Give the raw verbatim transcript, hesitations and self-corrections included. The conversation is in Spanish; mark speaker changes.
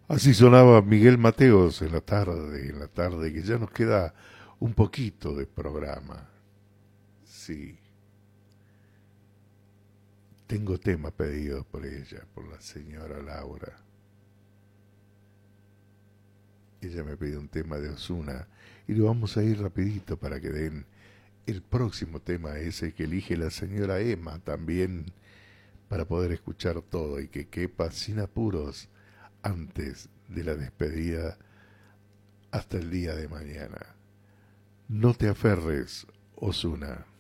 Speaker 1: Así sonaba Miguel Mateos en la tarde, en la tarde, que ya nos queda un poquito de programa. Sí, tengo tema pedido por ella, por la señora Laura. Ella me pide un tema de Ozuna y lo vamos a ir rapidito para que den el próximo tema, ese que elige la señora Emma también, para poder escuchar todo y que quepa sin apuros antes de la despedida hasta el día de mañana. No te aferres, Ozuna.